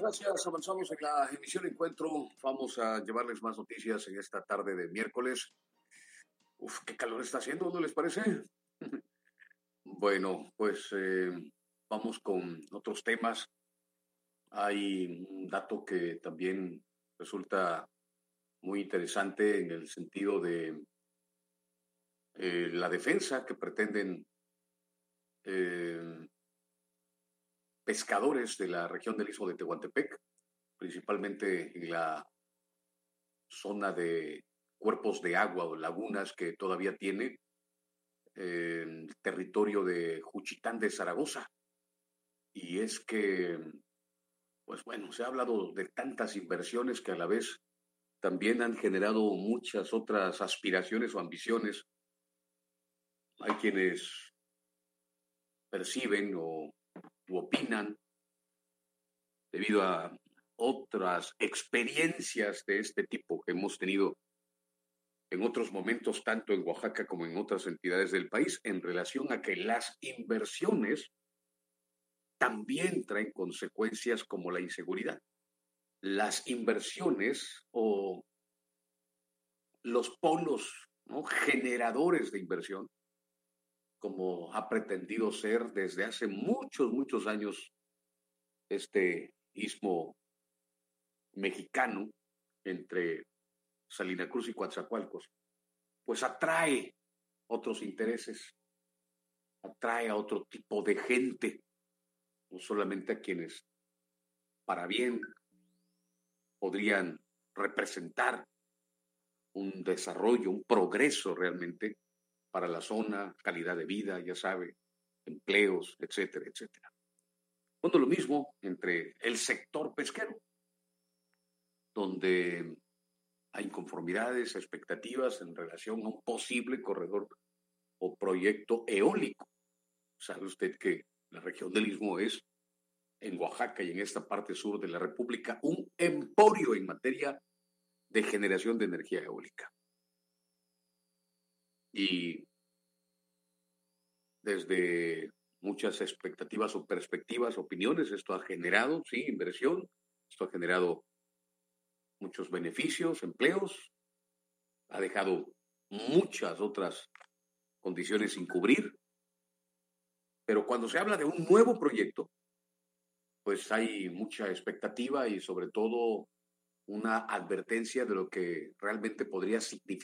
gracias. Avanzamos en la emisión Encuentro. Vamos a llevarles más noticias en esta tarde de miércoles. Uf, qué calor está haciendo, ¿no les parece? Bueno, pues vamos con otros temas. Hay un dato que también resulta muy interesante en el sentido de la defensa que pretenden eh, pescadores de la región del Istmo de Tehuantepec, principalmente en la zona de cuerpos de agua o lagunas que todavía tiene el territorio de Juchitán de Zaragoza. Y es que, pues bueno, se ha hablado de tantas inversiones que a la vez también han generado muchas otras aspiraciones o ambiciones. Hay quienes perciben o u opinan debido a otras experiencias de este tipo que hemos tenido en otros momentos, tanto en Oaxaca como en otras entidades del país, en relación a que las inversiones también traen consecuencias como la inseguridad. Las inversiones o los polos, ¿no?, generadores de inversión, como ha pretendido ser desde hace muchos, muchos años este istmo mexicano entre Salina Cruz y Coatzacoalcos, pues atrae otros intereses, atrae a otro tipo de gente, no solamente a quienes para bien podrían representar un desarrollo, un progreso realmente para la zona, calidad de vida, ya sabe, empleos, etcétera, etcétera. Cuando lo mismo entre el sector pesquero, donde hay inconformidades, expectativas en relación a un posible corredor o proyecto eólico. Sabe usted que la región del Istmo es, en Oaxaca y en esta parte sur de la República, un emporio en materia de generación de energía eólica. Y desde muchas expectativas o perspectivas, opiniones, esto ha generado, sí, inversión, esto ha generado muchos beneficios, empleos, ha dejado muchas otras condiciones sin cubrir, pero cuando se habla de un nuevo proyecto, pues hay mucha expectativa y sobre todo una advertencia de lo que realmente podría significar